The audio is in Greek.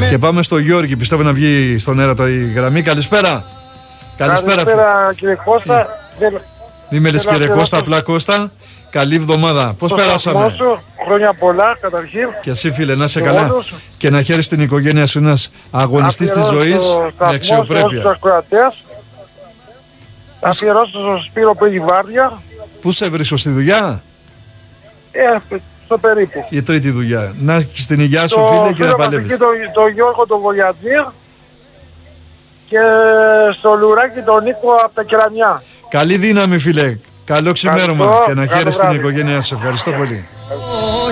Και πάμε στο Γιώργη, πιστεύω να βγει στον αέρα η γραμμή. Καλησπέρα. Καλησπέρα κύριε Κώστα. Μη με λες κύριε Κώστα, απλά Κώστα. Καλή εβδομάδα. Πώς περάσαμε? Χρόνια πολλά καταρχήν. Και εσύ φίλε, να είσαι καλά και να χαίρεσαι την οικογένεια σου, ένας αγωνιστής της ζωής με αξιοπρέπεια. Αφιερώσω στον Σπύρο που έχει βάρδια. Πού σε βρίσκω, στη δουλειά? Στο περίπου. Η τρίτη δουλειά. Να έχεις την υγειά σου φίλε και να παλεύεις. Το Γιώργο τον Βολιατζήρ και στο Λουράκι τον Νίκο από τα Κεραμιά. Καλή δύναμη φίλε. Καλό ξημέρωμα και να χαίρεσαι την οικογένειά σου. Ευχαριστώ πολύ.